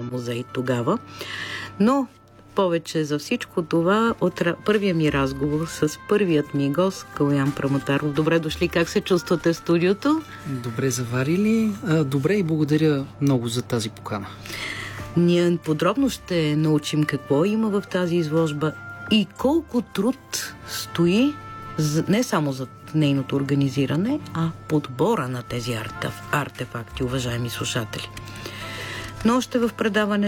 музей тогава. Но повече за всичко това от първия ми разговор с първият ми гост, Калоян Праматаров. Добре дошли, как се чувствате в студиото? Добре заварили. Добре и благодаря много за тази покана. Ние подробно ще научим какво има в тази изложба и колко труд стои не само за нейното организиране, а подбора на тези артефакти, уважаеми слушатели. Но още в предаването